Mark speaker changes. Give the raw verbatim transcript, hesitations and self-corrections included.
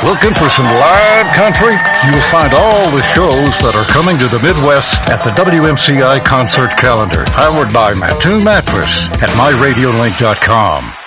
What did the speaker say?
Speaker 1: Looking for some live country? You'll find all the shows that are coming to the Midwest at the W M C I concert calendar, powered by Mattoon Mattress at my radio link dot com.